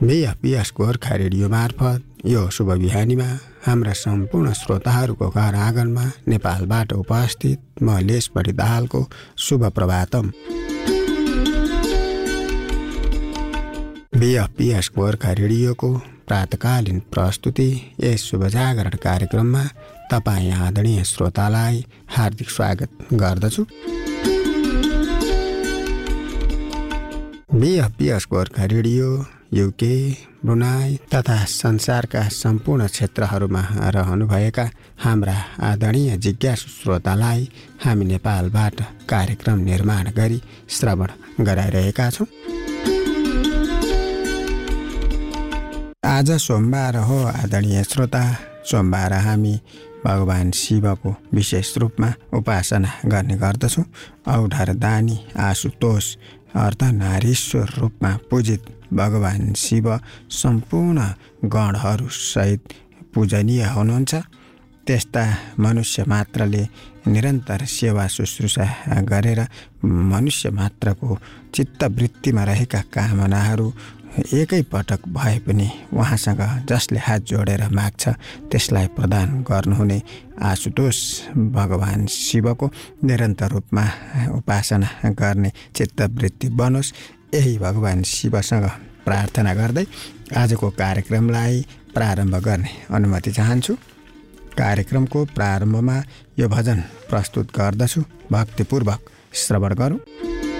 बीएफपीएस Gorkha radio मार्फत यो शुभ बिहानीमा हाम्रा सम्पूर्ण श्रोताहरूको घर आँगनमा नेपालबाट उपस्थित म लेसबढी दाहालको शुभ प्रभातम। बीएफपीएस गोर्खा रेडियोको प्रातकालीन प्रस्तुति यस शुभ जागरण कार्यक्रममा तपाईँ आदरणीय श्रोतालाई हार्दिक स्वागत गर्दछु। बीएफपीएस गोर्खा रेडियो युके, ब्रुनाई तथा संसारका सम्पूर्ण क्षेत्रहरूमा रहनुभएका हाम्रा आदरणीय जिज्ञासु श्रोतालाई हामी नेपालबाट कार्यक्रम निर्माण गरी श्रवण गराइरहेका छौँ। आज सोमबार हो आदरणीय श्रोता। सोमबार हामी भगवान शिवको विशेष रूपमा उपासना गर्ने गर्दछौँ। औढर दानी आशुतोष अर्धनारीश्वर रूपमा पूजित भगवान शिव सम्पूर्ण गणहरू सहित पूजनीय हुनुहुन्छ। त्यस्ता मनुष्य मात्रले निरन्तर सेवा शुश्रूषा गरेर मनुष्य मात्रको चित्तवृत्तिमा रहेका कामनाहरू एकै पटक भए पनि उहाँसँग जसले हात जोडेर माग्छ त्यसलाई प्रदान गर्नुहुने आशुतोष भगवान शिवको निरन्तर रूपमा उपासना गर्ने चित्तवृत्ति बनोस्, यही भगवान शिवसँग प्रार्थना गर्दै आजको कार्यक्रमलाई प्रारम्भ गर्ने अनुमति चाहन्छु। कार्यक्रमको प्रारम्भमा यो भजन प्रस्तुत गर्दछु, भक्तिपूर्वक श्रवण गरौँ।